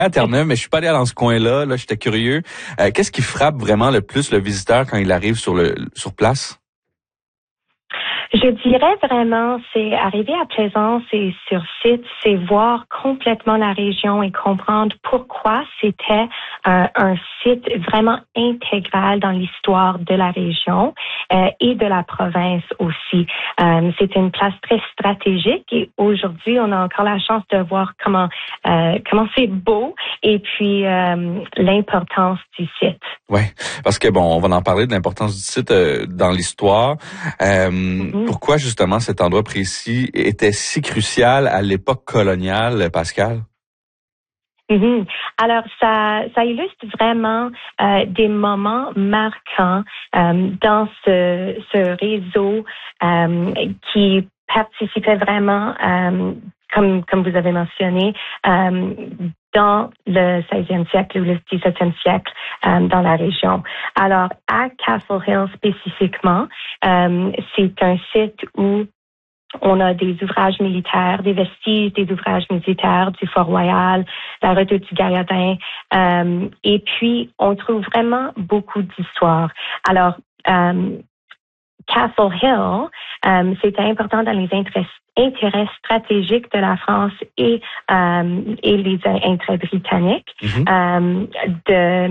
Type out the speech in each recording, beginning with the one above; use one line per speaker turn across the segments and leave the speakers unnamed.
à Terre-Neuve, mais je suis pas allé dans ce coin-là. Là, j'étais curieux. Qu'est-ce qui frappe vraiment le plus le visiteur quand il arrive sur place?
Je dirais vraiment, c'est arriver à Plaisance et sur site, c'est voir complètement la région et comprendre pourquoi c'était un site vraiment intégral dans l'histoire de la région et de la province aussi. C'est une place très stratégique et aujourd'hui, on a encore la chance de voir comment c'est beau et puis l'importance du site.
Ouais, parce que bon, on va en parler de l'importance du site dans l'histoire. Pourquoi justement cet endroit précis était si crucial à l'époque coloniale, Pascal?
Alors, ça illustre vraiment des moments marquants dans ce réseau qui participait vraiment, comme vous avez mentionné, dans le 16e siècle ou le 17e siècle dans la région. Alors, à Castle Hill spécifiquement, c'est un site où on a des ouvrages militaires, des vestiges des ouvrages militaires du Fort Royal, la redoute du Gaillardin, et puis on trouve vraiment beaucoup d'histoires. Alors, Castle Hill, c'était important dans les intérêts stratégiques de la France et les intérêts britanniques de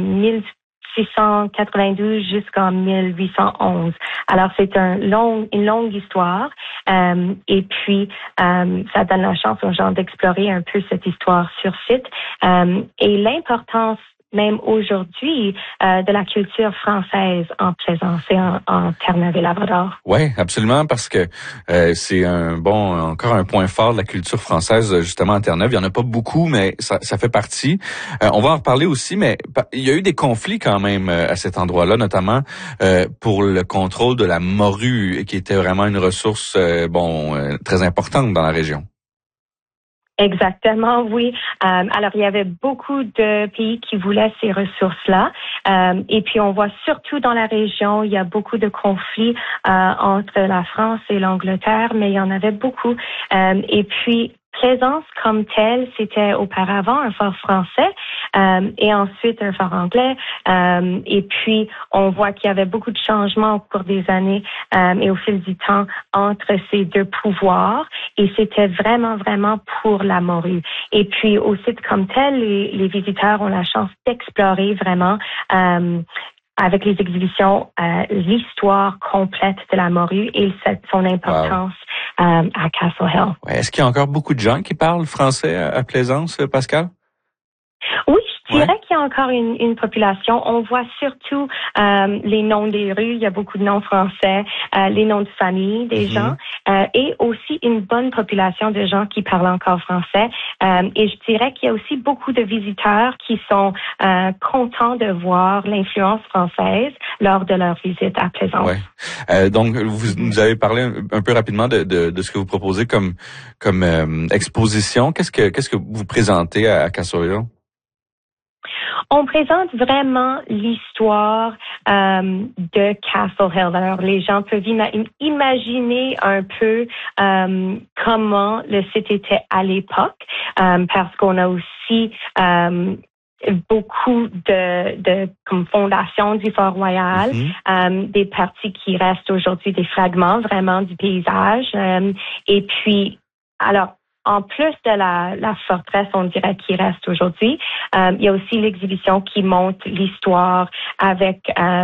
1692 jusqu'en 1811. Alors, c'est une longue histoire et puis ça donne la chance aux gens d'explorer un peu cette histoire sur site et l'importance même aujourd'hui de la culture française en Plaisance et en Terre-Neuve et Labrador.
Oui, absolument, parce que c'est encore un point fort de la culture française justement en Terre-Neuve. Il y en a pas beaucoup, mais ça fait partie. On va en reparler aussi, mais il y a eu des conflits quand même à cet endroit-là, notamment pour le contrôle de la morue, qui était vraiment une ressource très importante dans la région.
Exactement, oui. Alors, il y avait beaucoup de pays qui voulaient ces ressources-là. Et puis, on voit surtout dans la région, il y a beaucoup de conflits entre la France et l'Angleterre, mais il y en avait beaucoup. Et puis, Plaisance comme telle, c'était auparavant un fort français et ensuite un fort anglais. Et puis, on voit qu'il y avait beaucoup de changements au cours des années et au fil du temps entre ces deux pouvoirs. Et c'était vraiment, vraiment pour la morue. Et puis, au site comme tel, les visiteurs ont la chance d'explorer vraiment avec les exhibitions, l'histoire complète de la morue et son importance à Castle Hill.
Ouais, est-ce qu'il y a encore beaucoup de gens qui parlent français à Plaisance, Pascal?
Oui, je dirais qu'il y a encore une population. On voit surtout les noms des rues. Il y a beaucoup de noms français, les noms de famille des gens et aussi une bonne population de gens qui parlent encore français. Et je dirais qu'il y a aussi beaucoup de visiteurs qui sont contents de voir l'influence française lors de leur visite à Plaisance.
Ouais. Donc, vous nous avez parlé un peu rapidement de ce que vous proposez comme exposition. Qu'est-ce que vous présentez à Castle Hill?
On présente vraiment l'histoire de Castle Hill. Alors, les gens peuvent imaginer un peu comment le site était à l'époque, parce qu'on a aussi beaucoup de comme fondations du Fort Royal, des parties qui restent aujourd'hui des fragments vraiment du paysage. Et puis, alors, en plus de la forteresse, on dirait, qui reste aujourd'hui, il y a aussi l'exhibition qui montre l'histoire avec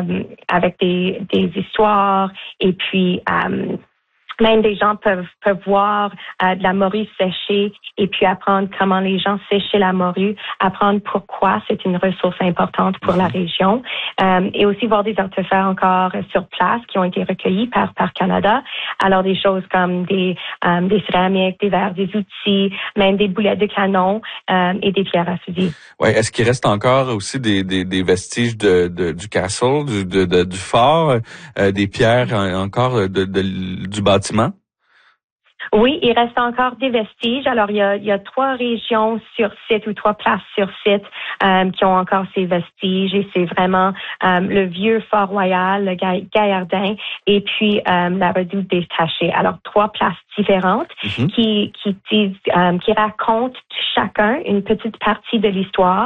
des histoires et puis même des gens peuvent voir de la morue séchée et puis apprendre comment les gens séchaient la morue, apprendre pourquoi c'est une ressource importante pour la région et aussi voir des artefacts encore sur place qui ont été recueillis par Canada. Alors des choses comme des céramiques, des verres, des outils, même des boulettes de canon et des pierres à fusil.
Ouais, est-ce qu'il reste encore aussi des vestiges du castle, du fort, des pierres encore du bâtiment?
Oui, il reste encore des vestiges. Alors, il y a 3 régions sur site ou 3 places sur site qui ont encore ces vestiges et c'est vraiment le vieux Fort-Royal, le Gaillardin et puis la Redoute détachée. Alors, 3 places différentes qui racontent chacun une petite partie de l'histoire.